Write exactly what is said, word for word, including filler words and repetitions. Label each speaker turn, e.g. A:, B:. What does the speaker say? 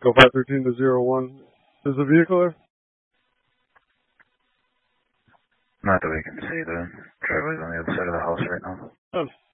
A: Go five thirteen to zero one. Is the vehicle there?
B: Not that we can see. The driveway's on the other side of the house right now.
A: Oh.